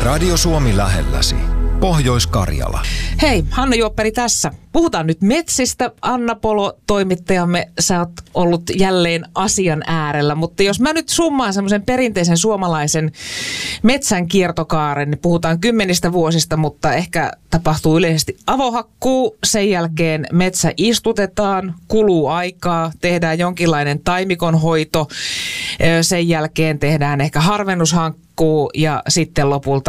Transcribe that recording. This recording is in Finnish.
Radio Suomi lähelläsi. Pohjois-Karjala. Hei, Hanna Juopperi tässä. Puhutaan nyt metsistä. Anna Polo, toimittajamme, sä oot ollut jälleen asian äärellä. Mutta jos mä nyt summaan semmoisen perinteisen suomalaisen metsän kiertokaaren, niin puhutaan 10 vuosista, mutta ehkä tapahtuu yleisesti avohakkuu. Sen jälkeen metsä istutetaan, kuluu aikaa, tehdään jonkinlainen taimikonhoito. Sen jälkeen tehdään ehkä harvennushankkuu ja sitten lopulta